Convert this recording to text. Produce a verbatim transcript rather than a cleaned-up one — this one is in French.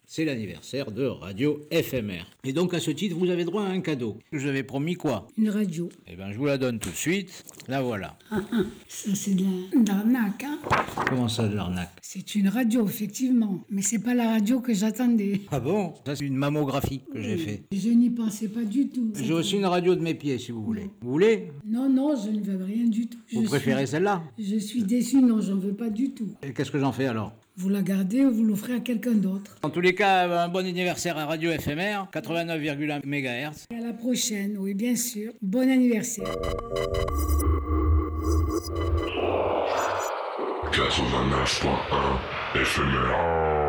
C'est l'anniversaire de Radio F M R. Et donc à ce titre, vous avez droit à un cadeau. Je vous avais promis quoi? Une radio. Eh ben je vous la donne tout de suite. La voilà. Ah, ah, ça c'est de la- de l'arnaque, hein. Comment ça de l'arnaque? C'est une radio, effectivement. Mais c'est pas la radio que j'attendais. Ah bon? Ça c'est une mammographie que j'ai fait. Je n'y pensais pas du tout. J'ai aussi une radio de mes pieds si vous voulez. Vous voulez? Non, non, je ne veux rien du tout. Vous Je préférez suis- celle-là? Je suis déçu, non, j'en veux pas du tout. Et qu'est-ce que j'en fais alors? Vous la gardez ou vous l'offrez à quelqu'un d'autre. En tous les cas, un bon anniversaire à Radio F M R, quatre-vingt-neuf virgule un mégahertz. À la prochaine, oui, bien sûr. Bon anniversaire. quatre-vingt-neuf point un F M R.